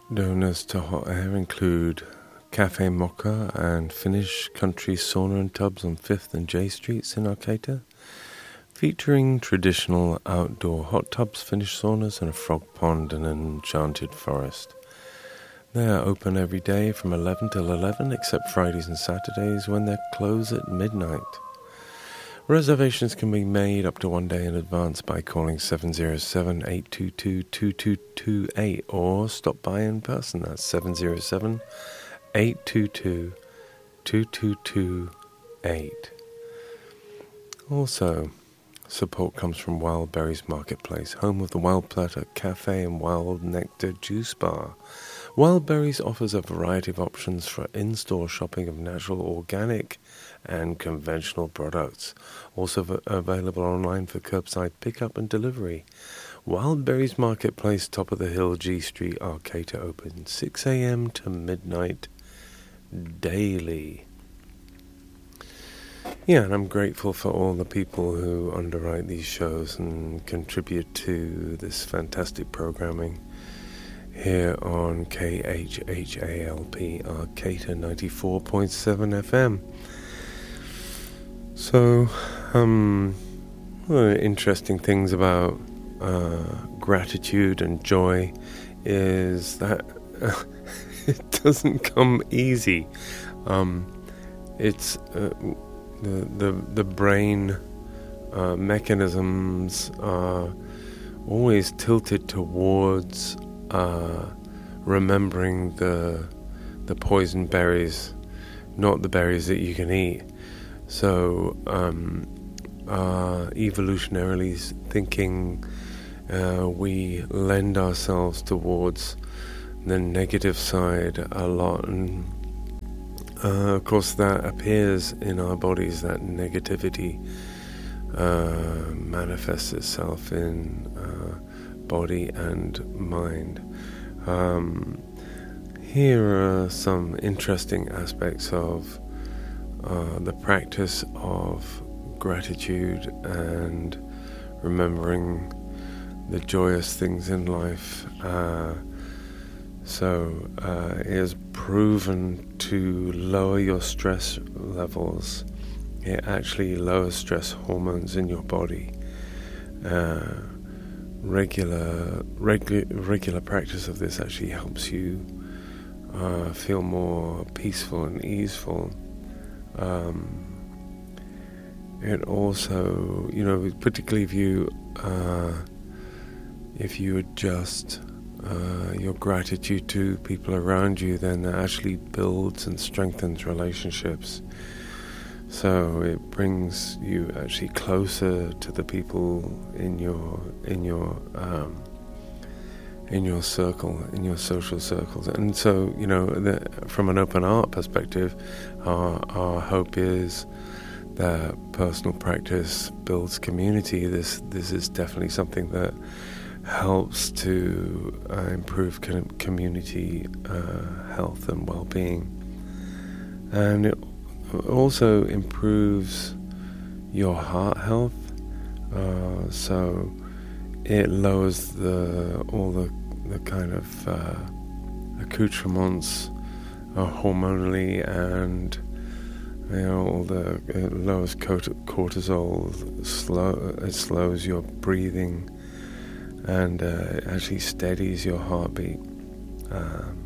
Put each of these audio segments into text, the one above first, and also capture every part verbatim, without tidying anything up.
Donors to hot air include Cafe Mocha and Finnish Country Sauna and Tubs on fifth and J Streets in Arcata, featuring traditional outdoor hot tubs, Finnish saunas and a frog pond and an enchanted forest. They are open every day from eleven till eleven, except Fridays and Saturdays when they close at midnight. Reservations can be made up to one day in advance by calling seven zero seven, eight two two, two two two eight or stop by in person. That's seven zero seven, eight two two, two two two eight. Also, support comes from Wild Berries Marketplace, home of the Wild Platter Cafe and Wild Nectar Juice Bar. Wild Berries offers a variety of options for in-store shopping of natural, organic and conventional products. Also v- available online for curbside pickup and delivery. Wild Berries Marketplace, top of the hill, G Street, Arcata, open six a.m. to midnight daily. Yeah, and I'm grateful for all the people who underwrite these shows and contribute to this fantastic programming here on K H H A L P Arcata ninety-four point seven F M. So, um, one of the interesting things about uh, gratitude and joy is that uh, it doesn't come easy. Um, it's uh, the the the brain uh, mechanisms are always tilted towards uh, remembering the the poison berries, not the berries that you can eat. So, um, uh, evolutionarily thinking, uh, we lend ourselves towards the negative side a lot, and uh, of course that appears in our bodies. That negativity uh, manifests itself in uh, body and mind. Um, here are some interesting aspects of Uh, the practice of gratitude and remembering the joyous things in life. Uh, so uh, it is proven to lower your stress levels. It actually lowers stress hormones in your body. Uh, regular, regu- regular practice of this actually helps you uh, feel more peaceful and easeful. Um, it also, you know, particularly if you uh, if you adjust uh, your gratitude to people around you, then that actually builds and strengthens relationships. So it brings you actually closer to the people in your in your um, in your circle, in your social circles. And so, you know, the, from an open art perspective, our, our hope is that personal practice builds community. This this is definitely something that helps to uh, improve com- community uh, health and well-being. And it also improves your heart health. Uh, so it lowers the all the the kind of uh, accoutrements uh, hormonally, and you know, all the it lowers cortisol. Slow it slows your breathing, and uh, it actually steadies your heartbeat. Um,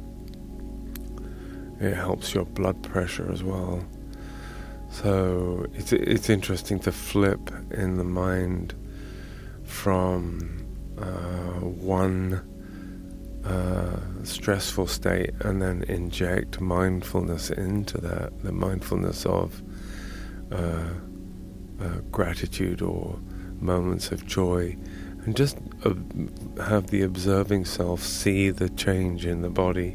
it helps your blood pressure as well. So it's it's interesting to flip in the mind from uh, one uh, stressful state and then inject mindfulness into that, the mindfulness of uh, uh, gratitude or moments of joy, and just uh, have the observing self see the change in the body.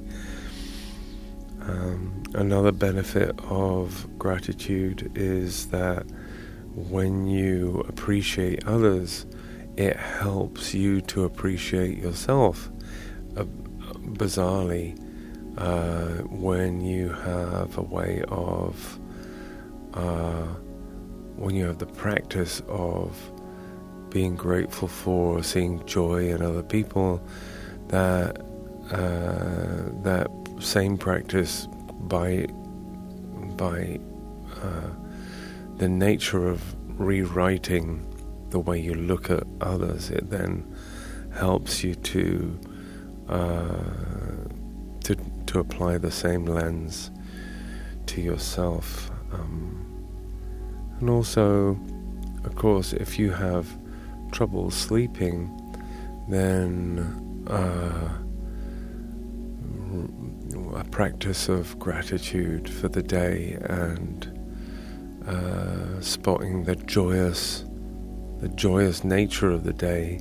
Um, another benefit of gratitude is that when you appreciate others, it helps you to appreciate yourself. Uh, bizarrely, uh, when you have a way of, uh, when you have the practice of being grateful for seeing joy in other people, that uh, that same practice by by uh, the nature of rewriting the way you look at others, it then helps you to uh, to to apply the same lens to yourself. Um, and also, of course, if you have trouble sleeping, then uh, a practice of gratitude for the day and uh, spotting the joyous, the joyous nature of the day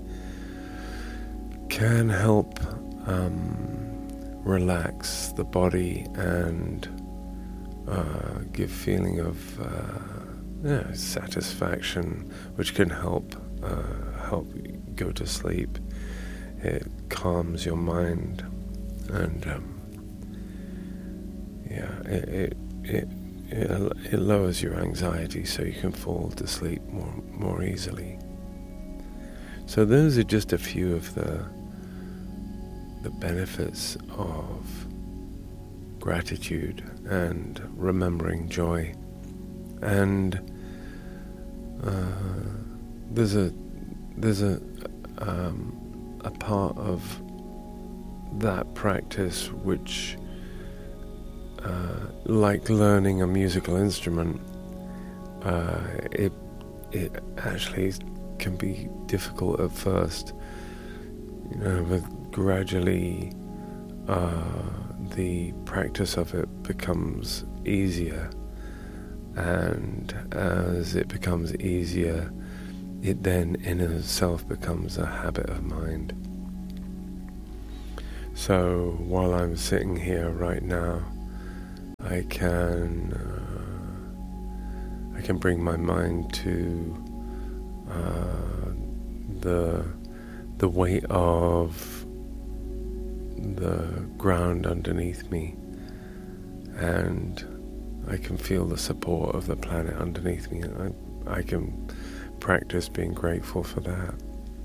can help um, relax the body and uh, give feeling of uh, yeah, satisfaction, which can help uh, help you go to sleep. It calms your mind, and um, yeah, it it, it it it lowers your anxiety, so you can fall to sleep more more easily. So those are just a few of the the benefits of gratitude and remembering joy. And uh, there's a there's a um, a part of that practice which, uh, like learning a musical instrument, uh, it it actually can be difficult at first. You know, but gradually uh, the practice of it becomes easier, and as it becomes easier, it then in itself becomes a habit of mind. So while I'm sitting here right now, I can uh, I can bring my mind to uh, the the weight of the ground underneath me, and I can feel the support of the planet underneath me. I, I can practice being grateful for that.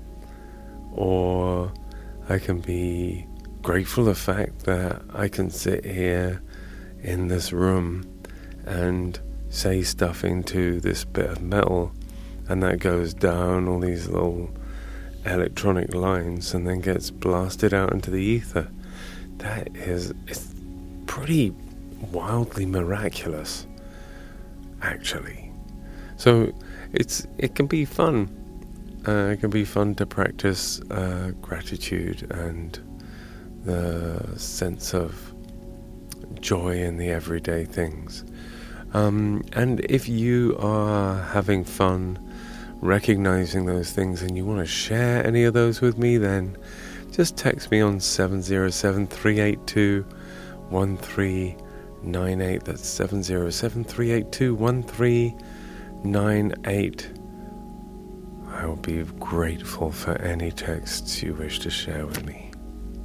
Or I can be grateful for the fact that I can sit here in this room and say stuff into this bit of metal, and that goes down all these little electronic lines and then gets blasted out into the ether. That is, it's pretty wildly miraculous, actually. So it's it can be fun. Uh, it can be fun to practice uh, gratitude and the sense of joy in the everyday things. Um, and if you are having fun recognizing those things and you want to share any of those with me, then just text me on seven zero seven, three eight two, one three nine eight. That's seven zero seven, three eight two, one three nine eight. I will be grateful for any texts you wish to share with me.